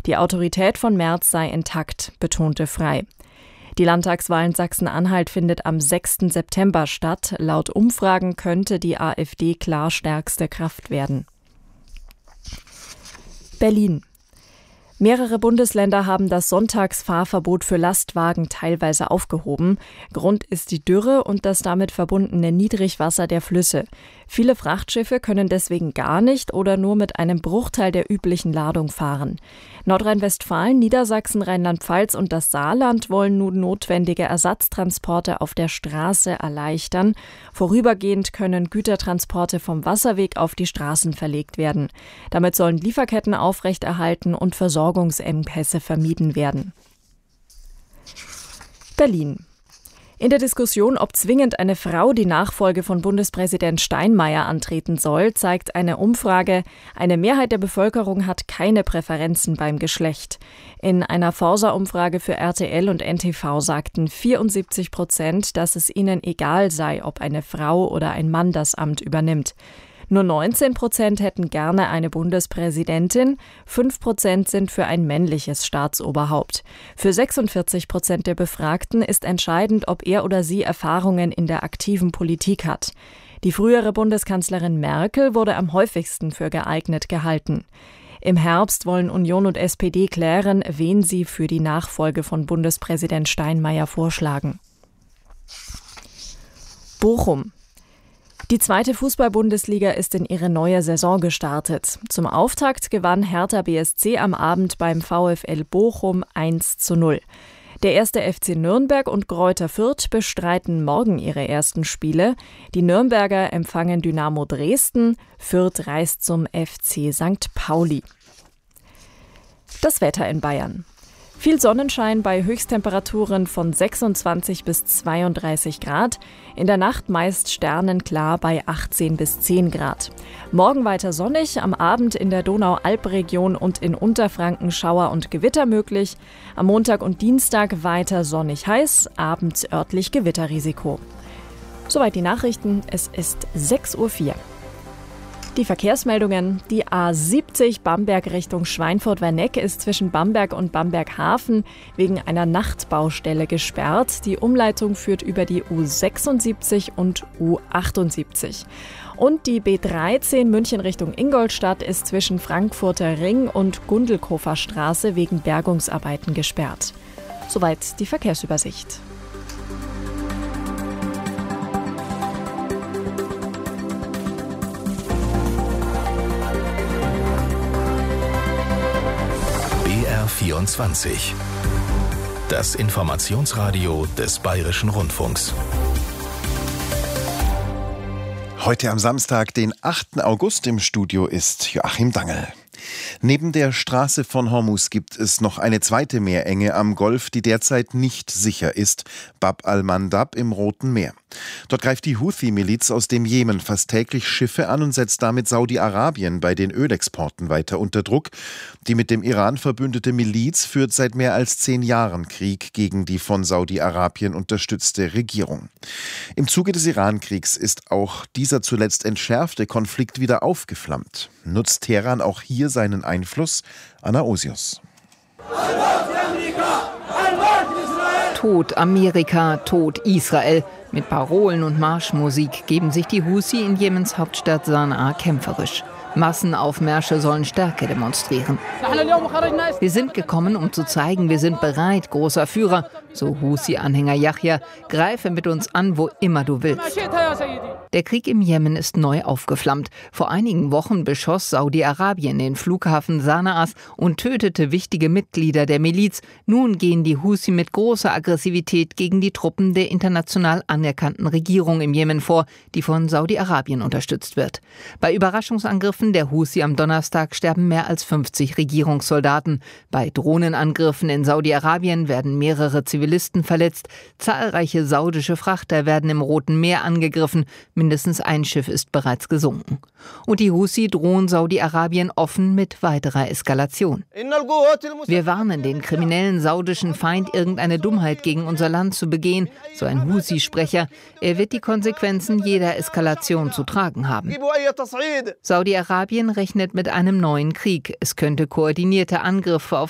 Die Autorität von Merz sei intakt, betonte Frey. Die Landtagswahl in Sachsen-Anhalt findet am 6. September statt. Laut Umfragen könnte die AfD klar stärkste Kraft werden. Berlin. Mehrere Bundesländer haben das Sonntagsfahrverbot für Lastwagen teilweise aufgehoben. Grund ist die Dürre und das damit verbundene Niedrigwasser der Flüsse. Viele Frachtschiffe können deswegen gar nicht oder nur mit einem Bruchteil der üblichen Ladung fahren. Nordrhein-Westfalen, Niedersachsen, Rheinland-Pfalz und das Saarland wollen nun notwendige Ersatztransporte auf der Straße erleichtern. Vorübergehend können Gütertransporte vom Wasserweg auf die Straßen verlegt werden. Damit sollen Lieferketten aufrechterhalten und Versorgungsengpässe vermieden werden. Berlin. In der Diskussion, ob zwingend eine Frau die Nachfolge von Bundespräsident Steinmeier antreten soll, zeigt eine Umfrage, eine Mehrheit der Bevölkerung hat keine Präferenzen beim Geschlecht. In einer Forsa-Umfrage für RTL und NTV sagten 74%, dass es ihnen egal sei, ob eine Frau oder ein Mann das Amt übernimmt. Nur 19% hätten gerne eine Bundespräsidentin, 5% sind für ein männliches Staatsoberhaupt. Für 46% der Befragten ist entscheidend, ob er oder sie Erfahrungen in der aktiven Politik hat. Die frühere Bundeskanzlerin Merkel wurde am häufigsten für geeignet gehalten. Im Herbst wollen Union und SPD klären, wen sie für die Nachfolge von Bundespräsident Steinmeier vorschlagen. Bochum. Die zweite Fußball-Bundesliga ist in ihre neue Saison gestartet. Zum Auftakt gewann Hertha BSC am Abend beim VfL Bochum 1:0. Der erste FC Nürnberg und Greuther Fürth bestreiten morgen ihre ersten Spiele. Die Nürnberger empfangen Dynamo Dresden, Fürth reist zum FC St. Pauli. Das Wetter in Bayern. Viel Sonnenschein bei Höchsttemperaturen von 26 bis 32 Grad. In der Nacht meist sternenklar bei 18 bis 10 Grad. Morgen weiter sonnig, am Abend in der Donau-Alp-Region und in Unterfranken Schauer und Gewitter möglich. Am Montag und Dienstag weiter sonnig heiß, abends örtlich Gewitterrisiko. Soweit die Nachrichten, es ist 6:04 Uhr. Die Verkehrsmeldungen. Die A70 Bamberg Richtung Schweinfurt-Werneck ist zwischen Bamberg und Bamberg-Hafen wegen einer Nachtbaustelle gesperrt. Die Umleitung führt über die U76 und U78. Und die B13 München Richtung Ingolstadt ist zwischen Frankfurter Ring und Gundelkofer Straße wegen Bergungsarbeiten gesperrt. Soweit die Verkehrsübersicht. BR24. Das Informationsradio des Bayerischen Rundfunks. Heute am Samstag, den 8. August, im Studio ist Joachim Dangel. Neben der Straße von Hormuz gibt es noch eine zweite Meerenge am Golf, die derzeit nicht sicher ist: Bab al-Mandab im Roten Meer. Dort greift die Houthi-Miliz aus dem Jemen fast täglich Schiffe an und setzt damit Saudi-Arabien bei den Ölexporten weiter unter Druck. Die mit dem Iran verbündete Miliz führt seit mehr als 10 Jahren Krieg gegen die von Saudi-Arabien unterstützte Regierung. Im Zuge des Iran-Kriegs ist auch dieser zuletzt entschärfte Konflikt wieder aufgeflammt. Nutzt Teheran auch hier seinen Einfluss? Anna Osius. Tod Amerika, Tod Israel. Mit Parolen und Marschmusik geben sich die Houthi in Jemens Hauptstadt Sanaa kämpferisch. Massenaufmärsche sollen Stärke demonstrieren. Wir sind gekommen, um zu zeigen, wir sind bereit, großer Führer, so Houthi-Anhänger Yahya, greife mit uns an, wo immer du willst. Der Krieg im Jemen ist neu aufgeflammt. Vor einigen Wochen beschoss Saudi-Arabien den Flughafen Sanaas und tötete wichtige Mitglieder der Miliz. Nun gehen die Houthi mit großer Aggressivität gegen die Truppen der international anerkannten Regierung im Jemen vor, die von Saudi-Arabien unterstützt wird. Bei Überraschungsangriffen der Houthi am Donnerstag sterben mehr als 50 Regierungssoldaten. Bei Drohnenangriffen in Saudi-Arabien werden mehrere Zivilisten verletzt. Zahlreiche saudische Frachter werden im Roten Meer angegriffen. Mindestens ein Schiff ist bereits gesunken. Und die Houthi drohen Saudi-Arabien offen mit weiterer Eskalation. Wir warnen den kriminellen saudischen Feind, irgendeine Dummheit gegen unser Land zu begehen, so ein Houthi-Sprecher. Er wird die Konsequenzen jeder Eskalation zu tragen haben. Saudi-Arabien rechnet mit einem neuen Krieg. Es könnte koordinierte Angriffe auf